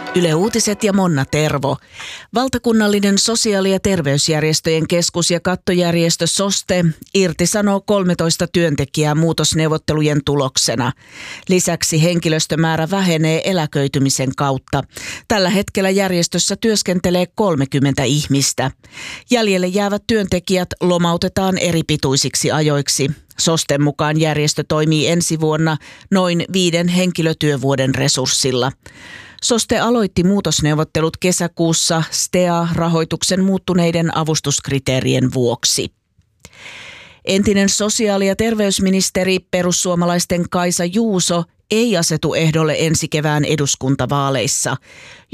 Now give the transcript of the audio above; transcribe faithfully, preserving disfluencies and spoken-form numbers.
Yle Uutiset ja Monna Tervo. Valtakunnallinen sosiaali- ja terveysjärjestöjen keskus- ja kattojärjestö SOSTE irtisanoo kolmetoista työntekijää muutosneuvottelujen tuloksena. Lisäksi henkilöstömäärä vähenee eläköitymisen kautta. Tällä hetkellä järjestössä työskentelee kolmekymmentä ihmistä. Jäljelle jäävät työntekijät lomautetaan eri pituisiksi ajoiksi. SOSTEn mukaan järjestö toimii ensi vuonna noin viiden henkilötyövuoden resurssilla. SOSTE aloitti muutosneuvottelut kesäkuussa S T E A-rahoituksen muuttuneiden avustuskriteerien vuoksi. Entinen sosiaali- ja terveysministeri perussuomalaisten Kaisa Juuso ei asetu ehdolle ensi kevään eduskuntavaaleissa.